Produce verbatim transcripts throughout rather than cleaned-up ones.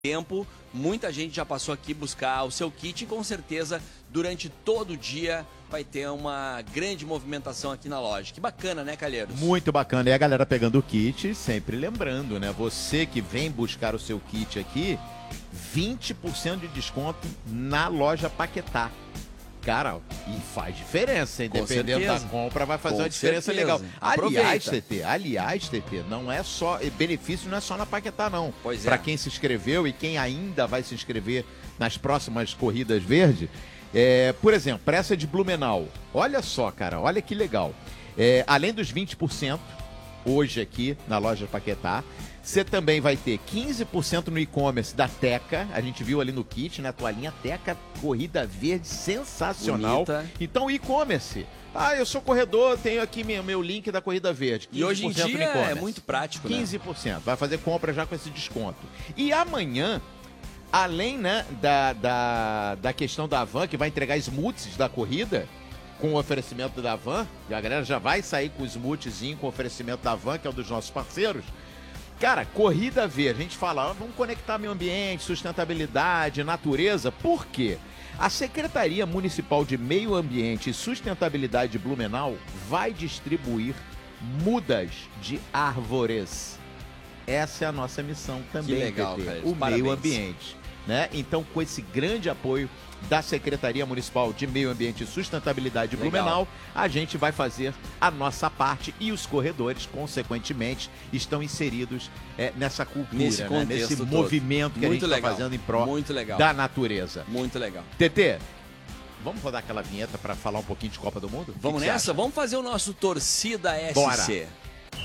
tempo, muita gente já passou aqui buscar o seu kit e com certeza durante todo o dia vai ter uma grande movimentação aqui na loja. Que bacana, né, Calheiros? Muito bacana. E a galera pegando o kit, sempre lembrando, né? Você que vem buscar o seu kit aqui, vinte por cento de desconto na loja Paquetá. Cara, e faz diferença, hein? Com Dependendo certeza. da compra, vai fazer Com uma diferença certeza. legal. Aproveita. Aliás, T T, aliás, T T, não é só, benefício não é só na Paquetá, não. Pois é. Para quem se inscreveu e quem ainda vai se inscrever nas próximas corridas verde, é, por exemplo, para essa de Blumenau, olha só, cara, olha que legal. É, além dos vinte por cento, hoje aqui na loja Paquetá, você também vai ter quinze por cento no e-commerce da Teca. A gente viu ali no kit, na toalhinha Teca, corrida verde sensacional. Bonita. Então, e-commerce. Ah, eu sou corredor, tenho aqui meu, meu link da corrida verde. E hoje em dia no e-commerce. é muito prático, né? quinze por cento. Vai fazer compra já com esse desconto. E amanhã, além, né, da, da, da questão da van, que vai entregar smoothies da corrida, com o oferecimento da van, e a galera já vai sair com o smoothiezinho com o oferecimento da van, que é um dos nossos parceiros. Cara, corrida verde, a gente fala, ó, vamos conectar meio ambiente, sustentabilidade, natureza. Por quê? A Secretaria Municipal de Meio Ambiente e Sustentabilidade de Blumenau vai distribuir mudas de árvores. Essa é a nossa missão também, Que legal, T T, cara. o Parabéns. meio ambiente, né? Então, com esse grande apoio da Secretaria Municipal de Meio Ambiente e Sustentabilidade de Legal. Blumenau, a gente vai fazer a nossa parte e os corredores, consequentemente, estão inseridos é, nessa cultura, Nesse né? contexto Nesse todo. movimento que Muito a gente está legal. fazendo em prol Muito legal. da natureza. Muito legal. T T, vamos rodar aquela vinheta para falar um pouquinho de Copa do Mundo? Vamos O que que nessa? você acha? Vamos fazer o nosso Torcida S C. Bora.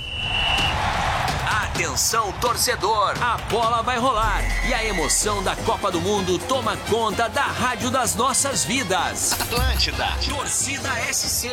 Atenção, torcedor! A bola vai rolar e a emoção da Copa do Mundo toma conta da rádio das nossas vidas. Atlântida, Torcida S C.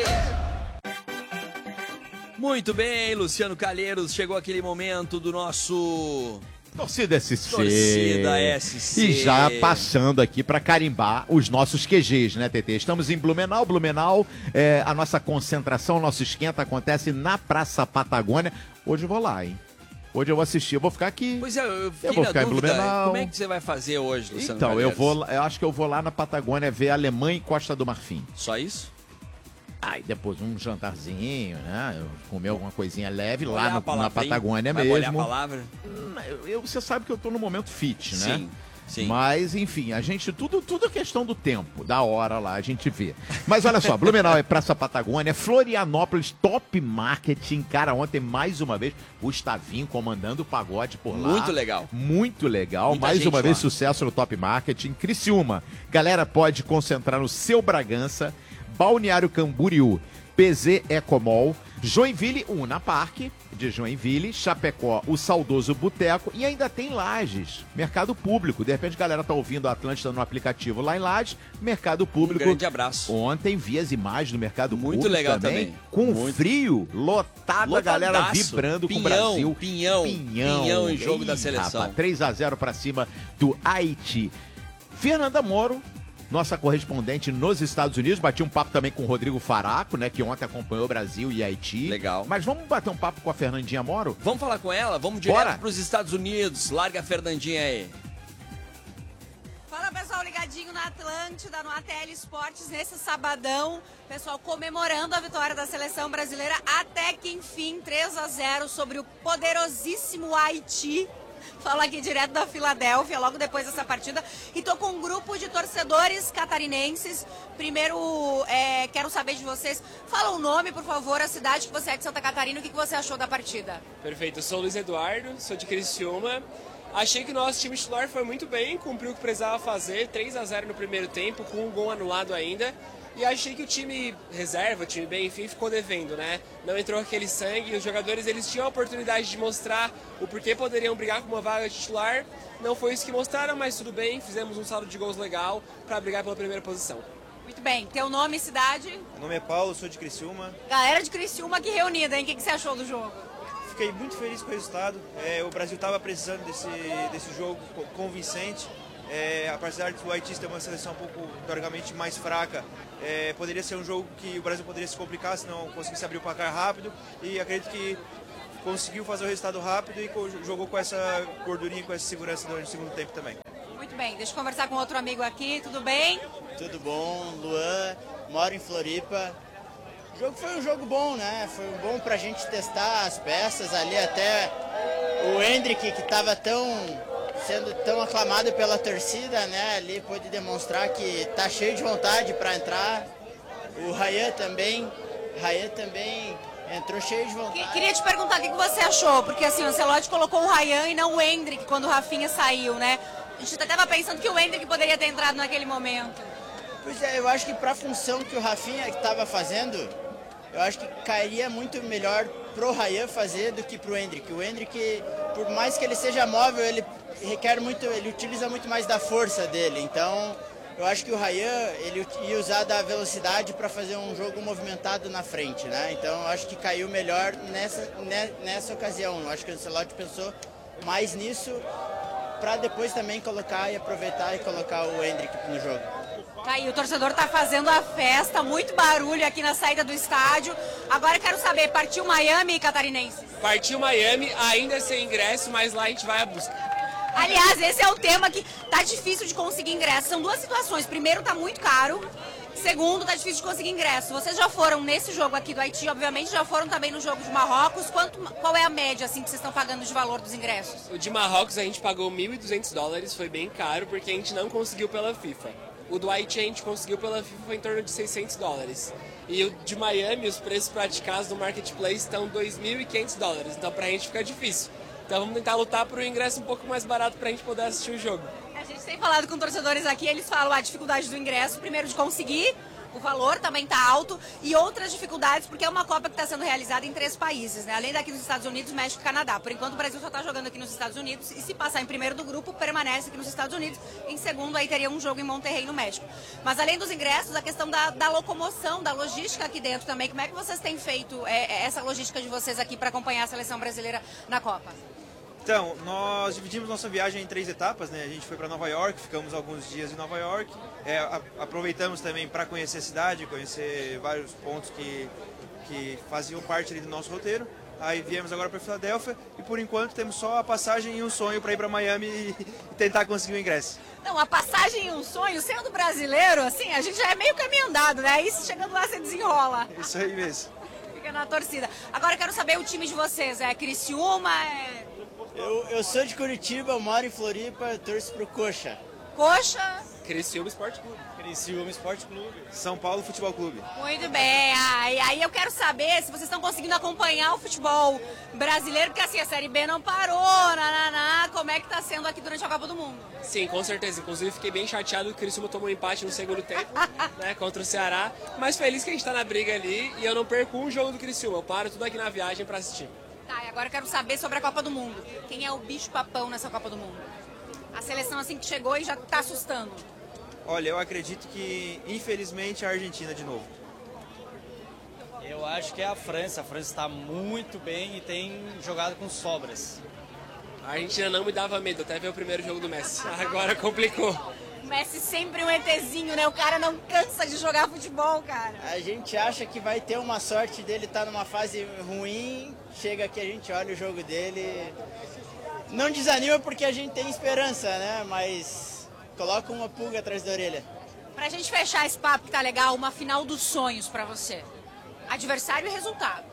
Muito bem, Luciano Calheiros, chegou aquele momento do nosso... Torcida S C. Torcida S C. E já passando aqui para carimbar os nossos Q Gs, né, T T? Estamos em Blumenau. Blumenau, é, a nossa concentração, o nosso esquenta acontece na Praça Patagônia. Hoje eu vou lá, hein? Hoje eu vou assistir, eu vou ficar aqui. Pois é, eu fiquei Eu vou na ficar em dúvida, Blumenau. como é que você vai fazer hoje, Luciano Então, eu Calheiros? vou, eu acho que eu vou lá na Patagônia ver Alemanha e Costa do Marfim. Só isso? Aí depois um jantarzinho, né? Eu comer alguma coisinha leve Olhar lá a no- na palavra, hein? Patagônia Vai mesmo. olhar a palavra? Hum, Eu, eu- você sabe que eu tô no momento fit, né? Sim, sim. Mas, enfim, a gente, tudo, tudo é questão do tempo, da hora lá, a gente vê. Mas olha só, Blumenau é Praça Patagônia, Florianópolis, Top Marketing, cara, ontem mais uma vez, Gustavinho comandando o pagode por lá. Muito legal. Muito legal, Muita mais gente uma vez lá. sucesso no Top Marketing. Criciúma, galera pode concentrar no seu Bragança, Balneário Camboriú, P Z Ecomol, Joinville, Una Parque de Joinville, Chapecó, o saudoso Boteco e ainda tem Lages, Mercado Público. De repente a galera tá ouvindo a Atlântida no aplicativo lá em Lages, Mercado Público. Um grande abraço. Ontem vi as imagens do Mercado Muito Público legal também, também. com Muito. frio, lotado, a galera Lotadaço. vibrando com o Pinhão, Brasil. pinhão, pinhão em jogo da seleção. Rapaz, três a zero pra cima do Haiti. Fernanda Moro, nossa correspondente nos Estados Unidos, bati um papo também com o Rodrigo Faraco, né, que ontem acompanhou o Brasil e Haiti. Legal. Mas vamos bater um papo com a Fernandinha Moro? Vamos falar com ela? Vamos Bora. direto para os Estados Unidos. Larga a Fernandinha aí. Fala pessoal, ligadinho na Atlântida, no A T L Esportes, nesse sabadão. Pessoal, comemorando a vitória da seleção brasileira até que enfim, três a zero sobre o poderosíssimo Haiti. Falo aqui direto da Filadélfia, logo depois dessa partida. E tô com um grupo de torcedores catarinenses. Primeiro, é, quero saber de vocês. Fala o nome, por favor, a cidade que você é de Santa Catarina. O que que você achou da partida? Perfeito, eu sou o Luiz Eduardo, sou de Criciúma. Achei que o nosso time titular foi muito bem, cumpriu o que precisava fazer, três a zero no primeiro tempo, com um gol anulado ainda. E achei que o time reserva, o time bem, enfim, ficou devendo, né? Não entrou aquele sangue, os jogadores eles tinham a oportunidade de mostrar o porquê poderiam brigar com uma vaga titular. Não foi isso que mostraram, mas tudo bem, fizemos um saldo de gols legal para brigar pela primeira posição. Muito bem, teu nome e cidade? Meu nome é Paulo, sou de Criciúma. Galera de Criciúma aqui reunida, hein? O que que você achou do jogo? Fiquei muito feliz com o resultado. É, o Brasil estava precisando desse, desse jogo co- convincente. É, apesar do Haiti ter uma seleção um pouco, teoricamente, mais fraca, é, poderia ser um jogo que o Brasil poderia se complicar se não conseguisse abrir o placar rápido. E acredito que conseguiu fazer o resultado rápido e jogou com essa gordurinha, com essa segurança durante o segundo tempo também. Muito bem, deixa eu conversar com outro amigo aqui, tudo bem? Tudo bom, Luan, moro em Floripa. O jogo foi um jogo bom, né? Foi bom pra gente testar as peças ali, até o Hendrick, que estava tão sendo tão aclamado pela torcida, né? Ali pôde demonstrar que tá cheio de vontade para entrar. O Ryan também, Ryan também entrou cheio de vontade. Queria te perguntar o que você achou, porque assim, o Ancelotti colocou o Ryan e não o Hendrick quando o Rafinha saiu, né? A gente até estava pensando que o Hendrick poderia ter entrado naquele momento. Pois é, eu acho que para a função que o Rafinha estava fazendo, eu acho que cairia muito melhor pro Ryan fazer do que pro Hendrick. O Hendrick, por mais que ele seja móvel, ele requer muito, ele utiliza muito mais da força dele. Então, eu acho que o Ryan, ele ia usar da velocidade para fazer um jogo movimentado na frente, né? Então, eu acho que caiu melhor nessa, nessa ocasião. Eu acho que o Ancelotti pensou mais nisso para depois também colocar e aproveitar e colocar o Hendrick no jogo. Tá aí, o torcedor tá fazendo a festa, muito barulho aqui na saída do estádio. Agora eu quero saber, partiu Miami, catarinense? Partiu Miami, ainda sem ingresso, mas lá a gente vai à busca. Aliás, esse é o tema que tá difícil de conseguir ingresso. São duas situações. Primeiro, tá muito caro. Segundo, tá difícil de conseguir ingresso. Vocês já foram nesse jogo aqui do Haiti, obviamente, já foram também no jogo de Marrocos. Quanto, qual é a média assim que vocês estão pagando de valor dos ingressos? O de Marrocos a gente pagou mil e duzentos dólares, foi bem caro porque a gente não conseguiu pela FIFA. O do Haiti a gente conseguiu pela FIFA, foi em torno de seiscentos dólares. E o de Miami, os preços praticados no Marketplace estão dois mil e quinhentos dólares, então pra gente fica difícil. Então vamos tentar lutar por um ingresso um pouco mais barato pra gente poder assistir o jogo. A gente tem falado com torcedores aqui, eles falam a dificuldade do ingresso, primeiro de conseguir, o valor também está alto, e outras dificuldades, porque é uma Copa que está sendo realizada em três países, né? Além daqui dos Estados Unidos, México e Canadá. Por enquanto o Brasil só está jogando aqui nos Estados Unidos, e se passar em primeiro do grupo, permanece aqui nos Estados Unidos. Em segundo, aí teria um jogo em Monterrey, no México. Mas além dos ingressos, a questão da, da locomoção, da logística aqui dentro também. Como é que vocês têm feito é, essa logística de vocês aqui para acompanhar a seleção brasileira na Copa? Então, nós dividimos nossa viagem em três etapas, né? A gente foi para Nova York, ficamos alguns dias em Nova York, é, a, aproveitamos também para conhecer a cidade, conhecer vários pontos que, que faziam parte ali do nosso roteiro. Aí viemos agora para Filadélfia e por enquanto temos só a passagem e um sonho para ir para Miami e, e tentar conseguir o ingresso. Não, a passagem e um sonho, sendo brasileiro, assim, a gente já é meio caminho andado, né? Aí chegando lá você desenrola. Isso aí mesmo. Fica na torcida. Agora eu quero saber o time de vocês, é Criciúma, é... Eu, eu sou de Curitiba, eu moro em Floripa, eu torço pro Coxa. Coxa? Criciúma Esporte Clube. Criciúma Esporte Clube. São Paulo Futebol Clube. Muito bem. Aí, aí eu quero saber se vocês estão conseguindo acompanhar o futebol brasileiro, porque assim, a Série B não parou, nananá, como é que tá sendo aqui durante a Copa do Mundo? Sim, com certeza. Inclusive fiquei bem chateado que o Criciúma tomou um empate no segundo tempo, né, contra o Ceará. Mas feliz que a gente tá na briga ali e eu não perco um jogo do Criciúma. Eu paro tudo aqui na viagem pra assistir. Tá, e agora eu quero saber sobre a Copa do Mundo. Quem é o bicho-papão nessa Copa do Mundo? A seleção assim que chegou e já tá assustando. Olha, eu acredito que, infelizmente, a Argentina de novo. Eu acho que é a França. A França está muito bem e tem jogado com sobras. A Argentina não me dava medo até ver o primeiro jogo do Messi. Agora complicou. O Messi sempre um ETzinho, né? O cara não cansa de jogar futebol, cara. A gente acha que vai ter uma sorte dele estar numa fase ruim, chega aqui, a gente olha o jogo dele, não desanima porque a gente tem esperança, né? Mas coloca uma pulga atrás da orelha. Pra gente fechar esse papo que tá legal, uma final dos sonhos pra você. Adversário e resultado.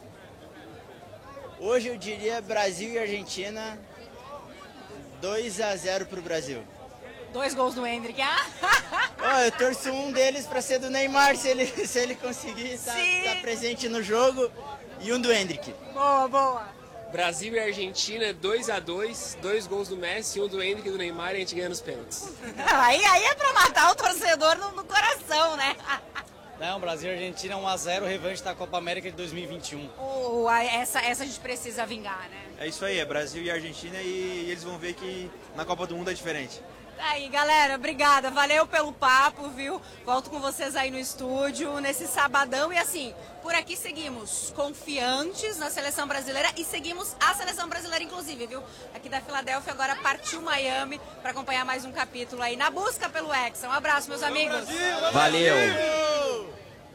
Hoje eu diria Brasil e Argentina, dois a zero pro Brasil. Dois gols do Hendrick, ah? Oh, eu torço um deles para ser do Neymar, se ele, se ele conseguir estar tá presente no jogo, e um do Hendrick. Boa, boa. Brasil e Argentina, dois a dois, dois gols do Messi, um do Hendrick e do Neymar e a gente ganha nos pênaltis. Aí, aí é pra matar o torcedor no, no coração, né? Não, Brasil e Argentina um a zero, revanche da Copa América de dois mil e vinte e um. Oh, essa, essa a gente precisa vingar, né? É isso aí, é Brasil e Argentina e eles vão ver que na Copa do Mundo é diferente. Aí, galera, obrigada. Valeu pelo papo, viu? Volto com vocês aí no estúdio nesse sabadão. E assim, por aqui seguimos confiantes na seleção brasileira e seguimos a seleção brasileira, inclusive, viu? Aqui da Filadélfia, agora partiu Miami para acompanhar mais um capítulo aí na busca pelo Hexa. Um abraço, meus amigos. Valeu!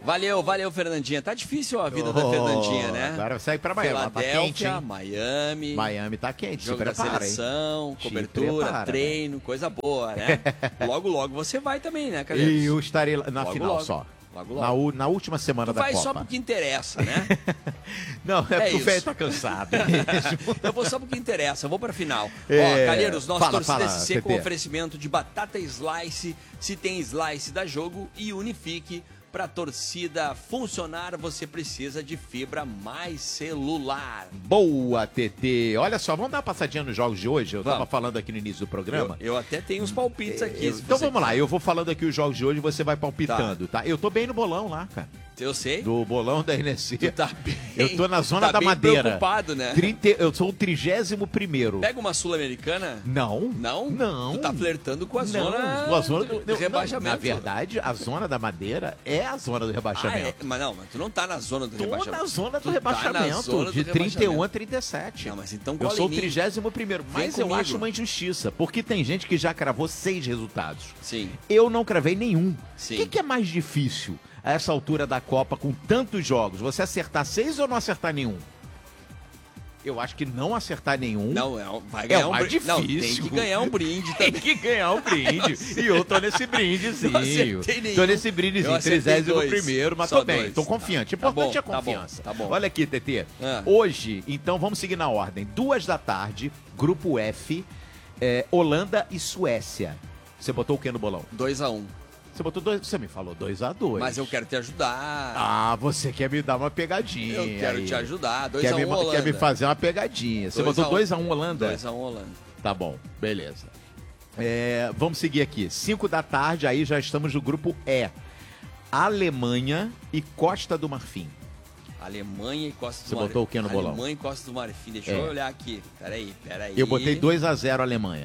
Valeu, valeu, Fernandinha. Tá difícil a vida oh, da Fernandinha, né? Agora segue pra Miami. Tá quente, hein? Miami. Miami tá quente. Jogo se prepara, da seleção, hein? cobertura, prepara, treino, né? Coisa boa, né? Logo, logo você vai também, né, Calheiros? E eu estarei na logo, final logo. só. Logo, logo. Na, na última semana tu da vai Copa. Só porque interessa, né? Não, é, é porque isso. o velho tá cansado mesmo. Eu vou só porque interessa, eu vou pra final. É... Ó, Calheiros, nosso fala, torcida fala, S C com T T. oferecimento de batata slice. Se tem slice, dá jogo. E Unifique. Para a torcida funcionar, você precisa de fibra mais celular. Boa, T T. Olha só, vamos dar uma passadinha nos jogos de hoje? Eu vamos. tava falando aqui no início do programa. Eu, eu até tenho uns palpites aqui. Eu, então vamos quiser. lá, eu vou falando aqui os jogos de hoje e você vai palpitando, tá. tá? Eu tô bem no bolão lá, cara. Eu sei. Do bolão da N S C. Tu tá bem, eu tô na zona tá da bem Madeira. preocupado, né? trinta, eu sou o trigésimo primeiro. Pega uma Sul-Americana? Não. Não? Não. Tu tá flertando com a não, zona, com a zona do, do, do rebaixamento. Não, na verdade, a zona da Madeira é a zona do rebaixamento. Ah, é? Mas não, mas tu não tá na zona do Tô rebaixamento. na zona do tu rebaixamento. Tá na zona de do trinta e um a trinta e sete. Não, mas então eu sou o em mim. trigésimo primeiro. Mas Vem eu comigo. acho uma injustiça, porque tem gente que já cravou seis resultados. Sim. Eu não cravei nenhum. Sim. O que, que é mais difícil a essa altura da Copa, com tantos jogos? Você acertar seis ou não acertar nenhum? Eu acho que não acertar nenhum. Não, é, vai ganhar é um mais brinde. difícil. Não, tem que ganhar um brinde Tem também. que ganhar um brinde. E eu tô nesse brindezinho. Não acertei nenhum. Tô nesse brindezinho. Eu acertei trigésimo primeiro, mas Só tô bem. dois. Tô confiante. Tá. Importante Tá é bom, a confiança. Tá bom, tá bom. Olha aqui, T T. Ah. Hoje, então, vamos seguir na ordem. Duas da tarde, grupo F, é, Holanda e Suécia. Você botou o que no bolão? dois a um. Você botou dois. Você me falou dois a dois. Mas eu quero te ajudar. Ah, você quer me dar uma pegadinha. Eu quero aí. te ajudar. dois Quer a um me, Holanda. quer me fazer uma pegadinha. Você dois botou a um. dois a um Holanda? dois a um Holanda. Tá bom, beleza. É, vamos seguir aqui. cinco da tarde, aí já estamos no grupo E. Alemanha e Costa do Marfim. Alemanha e Costa do Você Marfim. botou o que no bolão? Alemanha e Costa do Marfim. Deixa É. eu olhar aqui. Peraí, peraí. Eu botei dois a zero Alemanha.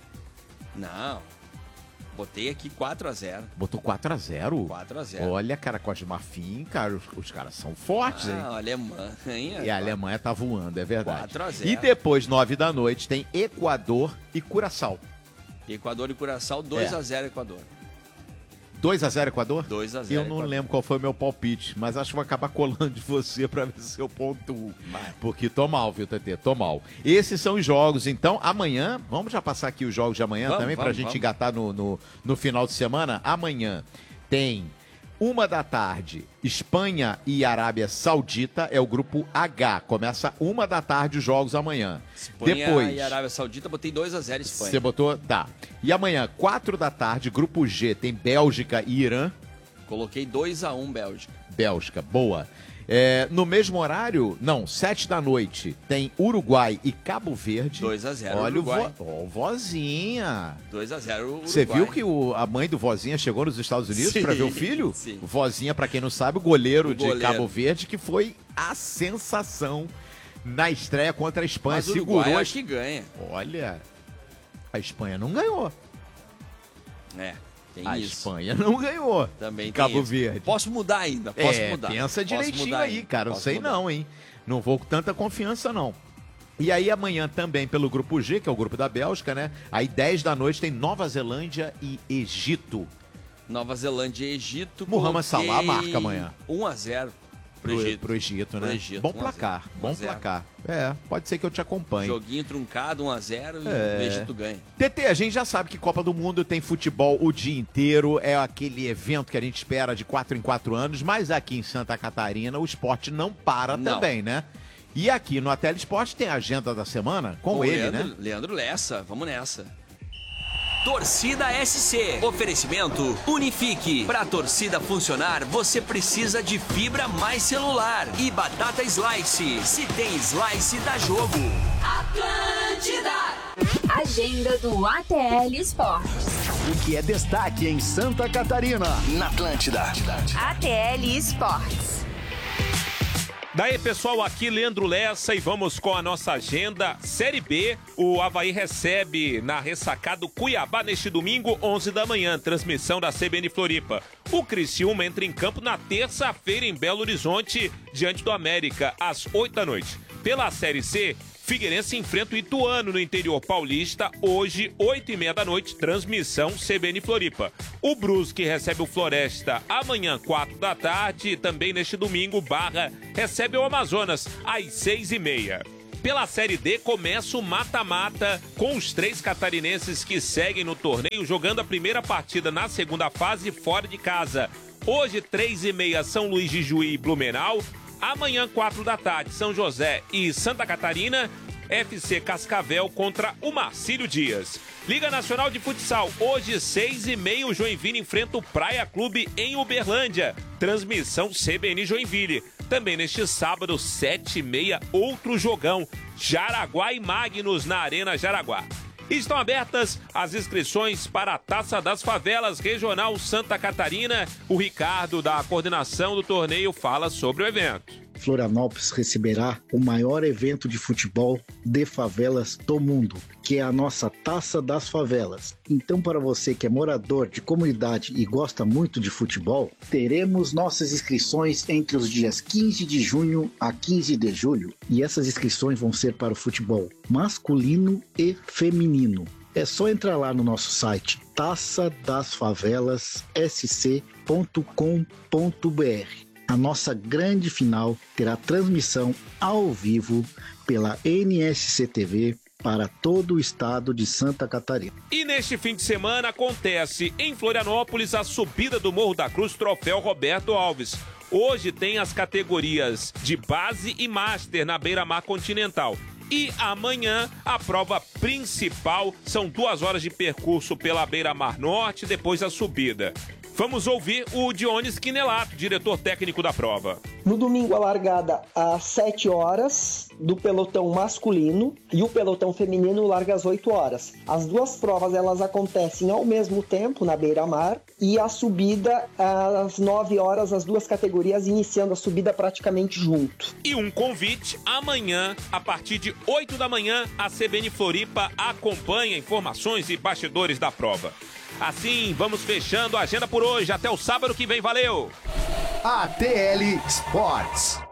Não. Botei aqui quatro a zero. Botou quatro a zero? quatro a zero. Olha, cara, Costa do Marfim, cara, os, os caras são fortes, hein? Ah, a Alemanha. E a Alemanha tá voando, é verdade. quatro a zero. E depois, nove da noite, tem Equador e Curaçao. Equador e Curaçao, dois É. a zero Equador. dois a zero Equador? dois a zero Eu não Equador. lembro qual foi o meu palpite, mas acho que vou acabar colando de você pra ver se eu pontuo. Vai. Porque tô mal, viu, T T? Tô mal. Esses são os jogos, então, amanhã, vamos já passar aqui os jogos de amanhã Vamos, também, pra vamos, gente vamos. engatar no, no, no final de semana. Amanhã tem uma da tarde, Espanha e Arábia Saudita, é o grupo H. Começa uma da tarde os jogos amanhã. Espanha Depois, e Arábia Saudita, botei dois a zero Espanha. você botou? Tá. E amanhã, quatro da tarde, grupo G, tem Bélgica e Irã. Coloquei dois a um Bélgica. Bélgica, boa. É, no mesmo horário, não, sete da noite, tem Uruguai e Cabo Verde. dois a zero Olha Uruguai. o vo... oh, vozinha. dois a zero Uruguai. Você viu que o, a mãe do vozinha chegou nos Estados Unidos Sim, para ver o filho? sim. O vozinha, para quem não sabe, o goleiro, O de goleiro. Cabo Verde, que foi a sensação na estreia contra a Espanha. Mas o Segurou. Uruguai a- acho que ganha. Olha, a Espanha não ganhou. É, tem A isso. Espanha não ganhou. Também tem Cabo isso. Verde. Posso mudar ainda, posso é, mudar. pensa Posso direitinho mudar aí, ainda, cara. Não posso sei mudar. não, hein? Não vou com tanta confiança, não. E aí amanhã também pelo grupo G, que é o grupo da Bélgica, né? Aí dez da noite tem Nova Zelândia e Egito. Nova Zelândia e Egito. Muhammad coloquei Salah marca amanhã. um a zero pro Pro, Egito. pro Egito, né? Pro Egito, bom um a zero. placar, um a bom zero. placar. É, pode ser que eu te acompanhe. Joguinho truncado, um a zero É. e o Egito ganha. T T, a gente já sabe que Copa do Mundo tem futebol o dia inteiro, é aquele evento que a gente espera de quatro em quatro anos, mas aqui em Santa Catarina o esporte não para Não. também, né? E aqui no Ateli Esporte tem a agenda da semana com Com ele, Leandro, né? Leandro Lessa, vamos nessa. Torcida S C. Oferecimento Unifique. Para a torcida funcionar, você precisa de fibra mais celular e batata slice. Se tem slice, dá jogo. Atlântida. Agenda do A T L Esportes. O que é destaque em Santa Catarina, na Atlântida. A T L Esportes. Daí, pessoal, aqui Leandro Lessa e vamos com a nossa agenda. Série B, o Avaí recebe na ressacada o Cuiabá neste domingo, onze da manhã, transmissão da C B N Floripa. O Criciúma entra em campo na terça-feira em Belo Horizonte, diante do América, às oito da noite. Pela Série C, Figueirense enfrenta o Ituano no interior paulista, hoje, oito e meia da noite, transmissão C B N Floripa. O Brusque recebe o Floresta amanhã, quatro da tarde, e também neste domingo, Barra recebe o Amazonas, às seis e meia. Pela Série D, começa o mata-mata com os três catarinenses que seguem no torneio, jogando a primeira partida na segunda fase fora de casa. Hoje, três e meia, São Luís de Juí e Blumenau. Amanhã, quatro da tarde, São José e Santa Catarina. F C Cascavel contra o Marcílio Dias. Liga Nacional de Futsal, hoje, seis e meia, o Joinville enfrenta o Praia Clube em Uberlândia. Transmissão C B N Joinville. Também neste sábado, sete e meia, outro jogão, Jaraguá e Magnus na Arena Jaraguá. Estão abertas as inscrições para a Taça das Favelas Regional Santa Catarina. O Ricardo, da coordenação do torneio, fala sobre o evento. Florianópolis receberá o maior evento de futebol de favelas do mundo, que é a nossa Taça das Favelas. Então, para você que é morador de comunidade e gosta muito de futebol, teremos nossas inscrições entre os dias quinze de junho a quinze de julho. E essas inscrições vão ser para o futebol masculino e feminino. É só entrar lá no nosso site taça das favelas s c ponto com ponto b r. A nossa grande final terá transmissão ao vivo pela N S C T V para todo o estado de Santa Catarina. E neste fim de semana acontece em Florianópolis a subida do Morro da Cruz Troféu Roberto Alves. Hoje tem as categorias de base e master na Beira-Mar Continental. E amanhã a prova principal, são duas horas de percurso pela Beira-Mar Norte, depois a subida. Vamos ouvir o Dionis Quinelato, diretor técnico da prova. No domingo, a largada às sete horas do pelotão masculino e o pelotão feminino larga às oito horas. As duas provas elas acontecem ao mesmo tempo na beira-mar e a subida às nove horas, as duas categorias iniciando a subida praticamente junto. E um convite, amanhã, a partir de oito da manhã, a C B N Floripa acompanha informações e bastidores da prova. Assim, vamos fechando a agenda por hoje. Até o sábado que vem. Valeu! A T L Sports.